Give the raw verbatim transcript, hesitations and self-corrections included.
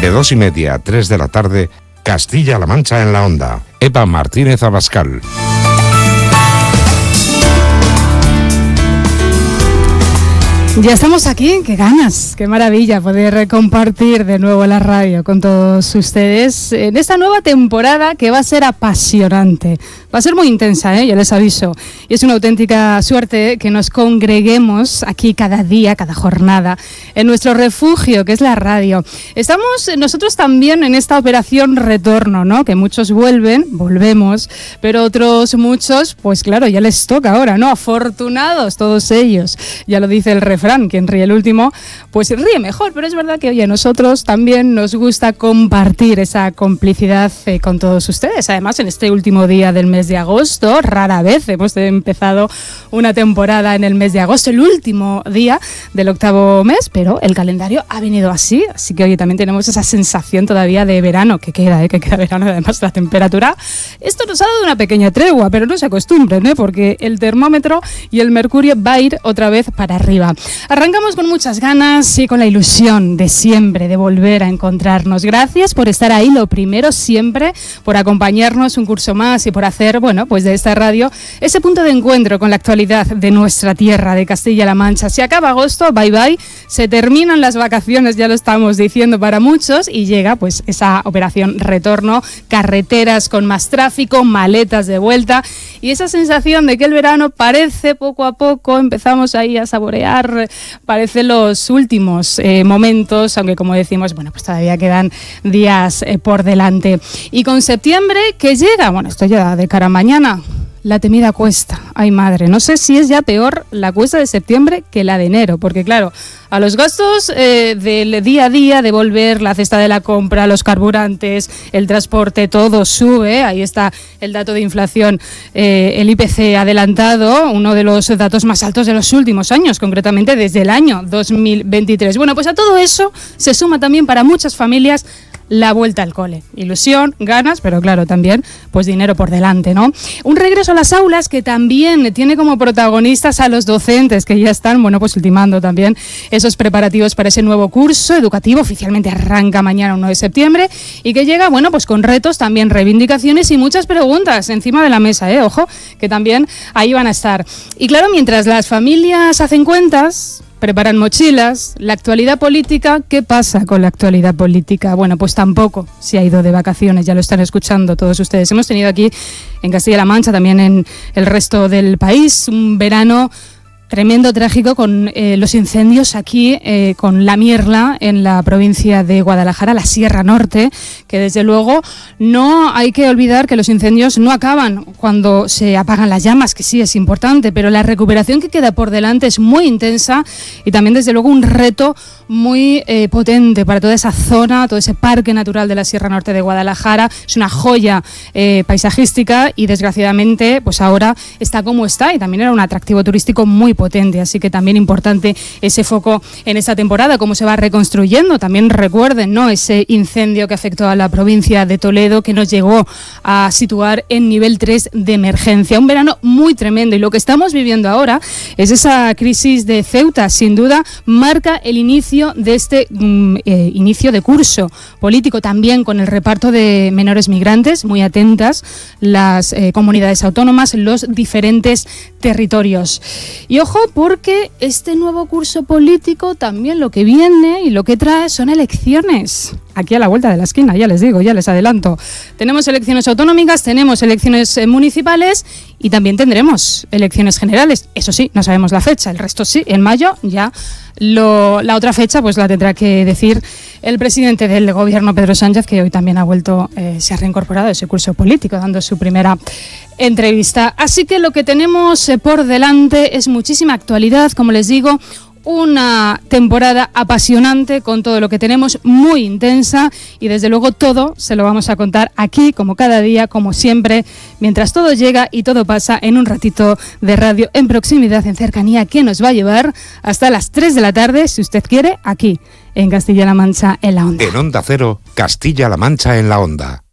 De dos y media a tres de la tarde, Castilla-La Mancha en la Onda. Eva Martínez Abascal. Ya estamos aquí, qué ganas, qué maravilla poder compartir de nuevo la radio con todos ustedes en esta nueva temporada que va a ser apasionante. Va a ser muy intensa, ¿eh? Ya les aviso. Y es una auténtica suerte que nos congreguemos aquí cada día, cada jornada, en nuestro refugio, que es la radio. Estamos nosotros también en esta operación retorno, ¿no? Que muchos vuelven, volvemos, pero otros muchos, pues claro, ya les toca ahora, ¿no? Afortunados todos ellos. Ya lo dice el refrán, quien ríe el último, pues ríe mejor. Pero es verdad que, oye, nosotros también nos gusta compartir esa complicidad eh, con todos ustedes. Además, en este último día del mes de agosto, rara vez hemos empezado una temporada en el mes de agosto, el último día del octavo mes, pero el calendario ha venido así, así que hoy también tenemos esa sensación todavía de verano, que queda, ¿eh? que queda verano, además la temperatura. Esto nos ha dado una pequeña tregua, pero no se acostumbren, ¿eh? porque el termómetro y el mercurio va a ir otra vez para arriba. Arrancamos con muchas ganas y con la ilusión de siempre, de volver a encontrarnos. Gracias por estar ahí, lo primero siempre, por acompañarnos un curso más y por hacer, bueno, pues de esta radio ese punto de encuentro con la actualidad de nuestra tierra, de Castilla-La Mancha. Se acaba agosto, bye bye, se terminan las vacaciones, ya lo estamos diciendo para muchos, y llega pues esa operación retorno, carreteras con más tráfico, maletas de vuelta, y esa sensación de que el verano parece poco a poco, empezamos ahí a saborear, parece los últimos eh, momentos, aunque como decimos, bueno, pues todavía quedan días eh, por delante. Y con septiembre, que llega, bueno, esto ya de cara a mañana, la temida cuesta. Ay, madre, no sé si es ya peor la cuesta de septiembre que la de enero, porque claro, a los gastos eh, del día a día, de volver, la cesta de la compra, los carburantes, el transporte, todo sube. Ahí está el dato de inflación, eh, el I P C adelantado, uno de los datos más altos de los últimos años, concretamente desde el año dos mil veintitrés. Bueno, pues a todo eso se suma también para muchas familias la vuelta al cole. Ilusión, ganas, pero claro, también pues dinero por delante, ¿no? Un regreso a las aulas que también tiene como protagonistas a los docentes, que ya están, bueno, pues ultimando también esos preparativos para ese nuevo curso educativo. Oficialmente arranca mañana, uno de septiembre, y que llega, bueno, pues con retos, también reivindicaciones y muchas preguntas encima de la mesa, ¿eh? Ojo, que también ahí van a estar. Y claro, mientras las familias hacen cuentas, preparan mochilas, la actualidad política, ¿qué pasa con la actualidad política? Bueno, pues tampoco se ha ido de vacaciones, ya lo están escuchando todos ustedes. Hemos tenido aquí en Castilla-La Mancha, también en el resto del país, un verano tremendo, trágico, con eh, los incendios aquí, eh, con La Mierla, en la provincia de Guadalajara, la Sierra Norte, que desde luego no hay que olvidar que los incendios no acaban cuando se apagan las llamas, que sí es importante, pero la recuperación que queda por delante es muy intensa y también desde luego un reto muy eh, potente para toda esa zona, todo ese parque natural de la Sierra Norte de Guadalajara. Es una joya eh, paisajística y desgraciadamente pues ahora está como está, y también era un atractivo turístico muy potente, así que también importante ese foco en esta temporada, cómo se va reconstruyendo. También recuerden, ¿no?, ese incendio que afectó a la provincia de Toledo, que nos llegó a situar en nivel tres de emergencia. Un verano muy tremendo, y lo que estamos viviendo ahora es esa crisis de Ceuta. Sin duda marca el inicio de este mm, eh, inicio de curso político, también con el reparto de menores migrantes, muy atentas las eh, comunidades autónomas, los diferentes territorios. Y ojo, porque este nuevo curso político también lo que viene y lo que trae son elecciones. Aquí a la vuelta de la esquina, ya les digo, ya les adelanto. Tenemos elecciones autonómicas, tenemos elecciones eh, municipales y también tendremos elecciones generales. Eso sí, no sabemos la fecha, el resto sí, en mayo ya. Lo, la otra fecha pues la tendrá que decir el presidente del gobierno, Pedro Sánchez, que hoy también ha vuelto, eh, se ha reincorporado a ese curso político, dando su primera entrevista. Así que lo que tenemos eh, por delante es muchísima actualidad, como les digo, una temporada apasionante con todo lo que tenemos, muy intensa, y desde luego todo se lo vamos a contar aquí, como cada día, como siempre, mientras todo llega y todo pasa en un ratito de radio en proximidad, en cercanía, que nos va a llevar hasta las tres de la tarde, si usted quiere, aquí en Castilla-La Mancha en la Onda. En Onda Cero, Castilla-La Mancha en la Onda.